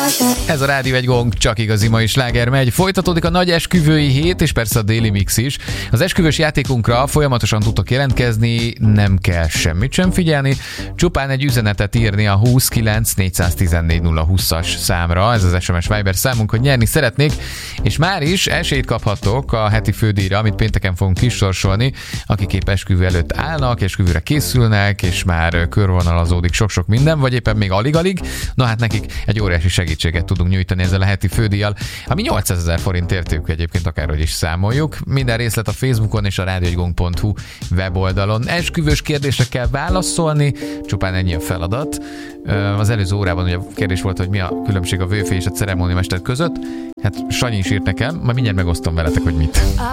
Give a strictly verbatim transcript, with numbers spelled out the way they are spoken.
Ez a Rádió egy gong, csak igazi mai sláger megy. Folytatódik a nagy esküvői hét, és persze a déli mix is. Az esküvős játékunkra folyamatosan tudtok jelentkezni, nem kell semmit sem figyelni, csupán egy üzenetet írni a huszonkilenc négyszáztizennégy nulla húszas számra, ez az es em es Viber számunk, hogy nyerni szeretnék, és már is esélyt kaphattok a heti fődíjra, amit pénteken fogunk kisorsolni, akik épp esküvő előtt állnak, esküvőre készülnek, és már körvonalazódik sok-sok minden, vagy éppen még alig-alig. Na hát nekik egy óriási segítséget tudunk nyújtani ezzel a heti fődíjjal, ami nyolcszázezer forint értékű egyébként, akárhogy is számoljuk. Minden részlet a Facebookon és a rádió egy gong pont hu weboldalon. Esküvős kérdésre kell válaszolni, csupán ennyi a feladat. Az előző órában ugye a kérdés volt, hogy mi a különbség a vőfé és a ceremóniamester között. Hát Sanyi is írt nekem, majd mindjárt megosztom veletek, hogy mit.